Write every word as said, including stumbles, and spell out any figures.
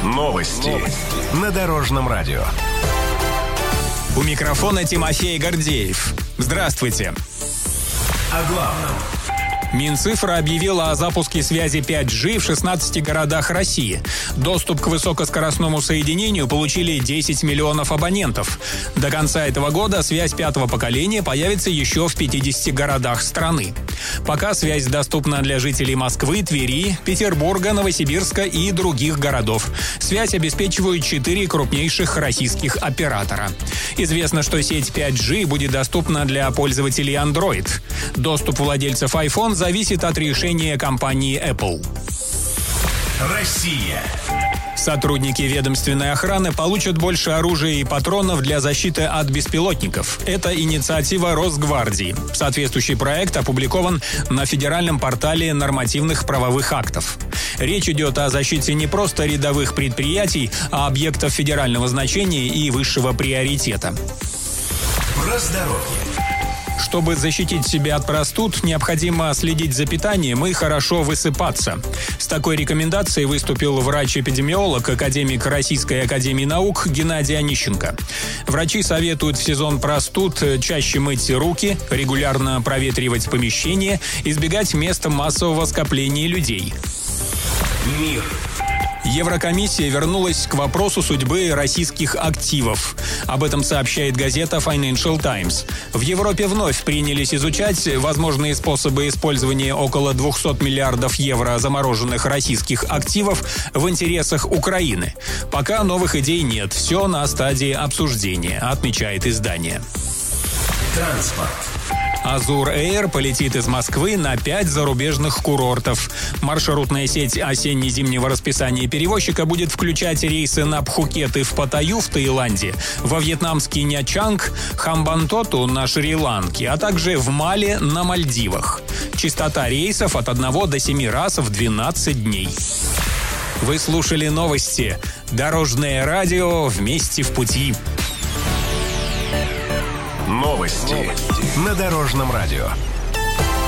Новости на Дорожном радио. У микрофона Тимофей Гордеев. Здравствуйте. О главном. Минцифра объявила о запуске связи пять джи в шестнадцати городах России. Доступ к высокоскоростному соединению получили десять миллионов абонентов. До конца этого года связь пятого поколения появится еще в пятидесяти городах страны. Пока связь доступна для жителей Москвы, Твери, Петербурга, Новосибирска и других городов. Связь обеспечивают четыре крупнейших российских оператора. Известно, что сеть пять джи будет доступна для пользователей Android. Доступ владельцев iPhone зависит от решения компании Apple. Россия. Сотрудники ведомственной охраны получат больше оружия и патронов для защиты от беспилотников. Это инициатива Росгвардии. Соответствующий проект опубликован на федеральном портале нормативных правовых актов. Речь идет о защите не просто рядовых предприятий, а объектов федерального значения и высшего приоритета. Про здоровье. Чтобы защитить себя от простуд, необходимо следить за питанием и хорошо высыпаться. С такой рекомендацией выступил врач-эпидемиолог, академик Российской академии наук Геннадий Онищенко. Врачи советуют в сезон простуд чаще мыть руки, регулярно проветривать помещение, избегать мест массового скопления людей. Мир. Еврокомиссия вернулась к вопросу судьбы российских активов. Об этом сообщает газета Financial Times. В Европе вновь принялись изучать возможные способы использования около двухсот миллиардов евро замороженных российских активов в интересах Украины. Пока новых идей нет, все на стадии обсуждения, отмечает издание. Транспорт. Азур Эйр полетит из Москвы на пять зарубежных курортов. Маршрутная сеть осенне-зимнего расписания перевозчика будет включать рейсы на Пхукет и в Паттайю в Таиланде, во вьетнамский Нячанг, Хамбантоту на Шри-Ланке, а также в Мали на Мальдивах. Частота рейсов от одного до семи раз в двенадцать дней. Вы слушали новости. Дорожное радио «Вместе в пути». Новости на Дорожном радио.